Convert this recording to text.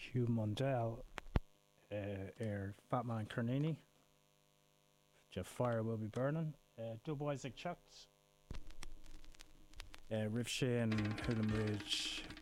Hugh Mundell, Fat Man Cernini, Jeff Fire Will Be Burning, Dub Isaac Chucks, Riv Shane, Hoolam Ridge,